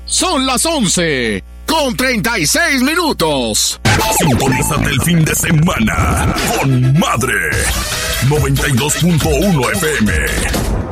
Son las 11:36. Sintonízate el fin de semana con Madre 92.1 FM.